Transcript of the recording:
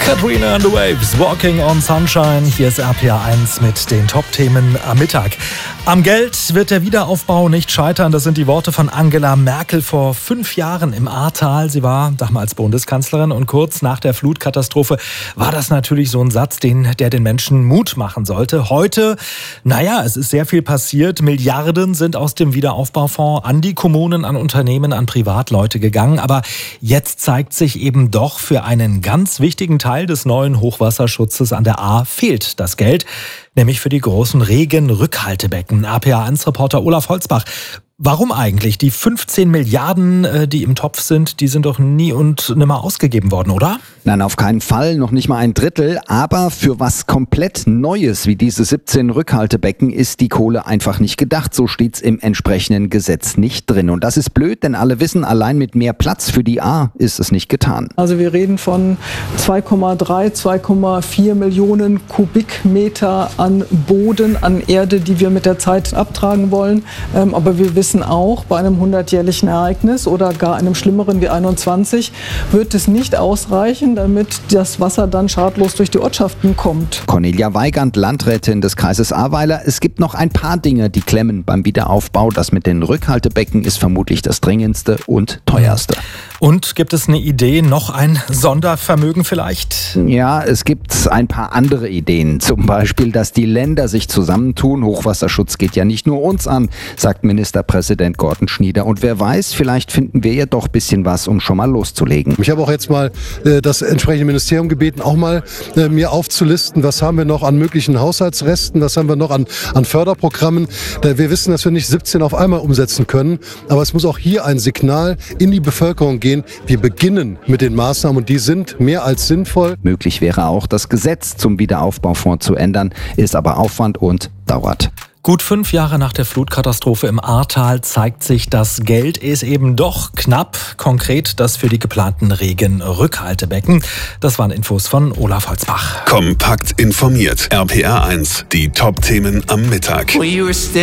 Katrina and the Waves, Walking on Sunshine. Hier ist RPA1 mit den Top-Themen am Mittag. Am Geld wird der Wiederaufbau nicht scheitern. Das sind die Worte von Angela Merkel vor 5 Jahren im Ahrtal. Sie war damals Bundeskanzlerin und kurz nach der Flutkatastrophe war das natürlich so ein Satz, der den Menschen Mut machen sollte. Heute, es ist sehr viel passiert. Milliarden sind aus dem Wiederaufbaufonds an die Kommunen, an Unternehmen, an Privatleute gegangen. Aber jetzt zeigt sich eben doch, für einen ganz wichtigen Teil des neuen Hochwasserschutzes an der Ahr fehlt das Geld, nämlich für die großen Regenrückhaltebecken. RPA1-Reporter Olaf Holzbach. Warum eigentlich? Die 15 Milliarden, die im Topf sind, die sind doch nie und nimmer ausgegeben worden, oder? Nein, auf keinen Fall, noch nicht mal ein Drittel. Aber für was komplett Neues wie diese 17 Rückhaltebecken ist die Kohle einfach nicht gedacht. So steht's im entsprechenden Gesetz nicht drin. Und das ist blöd, denn alle wissen, allein mit mehr Platz für die Ahr ist es nicht getan. Also wir reden von 2,4 Millionen Kubikmeter an Boden, an Erde, die wir mit der Zeit abtragen wollen. Aber wir wissen auch, bei einem 100-jährlichen Ereignis oder gar einem schlimmeren wie 21 wird es nicht ausreichen, damit das Wasser dann schadlos durch die Ortschaften kommt. Cornelia Weigand, Landrätin des Kreises Ahrweiler. Es gibt noch ein paar Dinge, die klemmen beim Wiederaufbau. Das mit den Rückhaltebecken ist vermutlich das dringendste und teuerste. Und gibt es eine Idee, noch ein Sondervermögen vielleicht? Ja, es gibt ein paar andere Ideen. Zum Beispiel, dass die Länder sich zusammentun. Hochwasserschutz geht ja nicht nur uns an, sagt Ministerpräsident Gordon Schnieder. Und wer weiß, vielleicht finden wir ja doch ein bisschen was, um schon mal loszulegen. Ich habe auch jetzt mal das entsprechende Ministerium gebeten, auch mal mir aufzulisten, was haben wir noch an möglichen Haushaltsresten, was haben wir noch an Förderprogrammen. Wir wissen, dass wir nicht 17 auf einmal umsetzen können, aber es muss auch hier ein Signal in die Bevölkerung gehen. Wir beginnen mit den Maßnahmen und die sind mehr als sinnvoll. Möglich wäre auch, das Gesetz zum Wiederaufbaufonds zu ändern, ist aber Aufwand und dauert. Gut 5 Jahre nach der Flutkatastrophe im Ahrtal zeigt sich, das Geld ist eben doch knapp. Konkret das für die geplanten Regenrückhaltebecken. Das waren Infos von Olaf Holzbach. Kompakt informiert. RPA1, die Top-Themen am Mittag.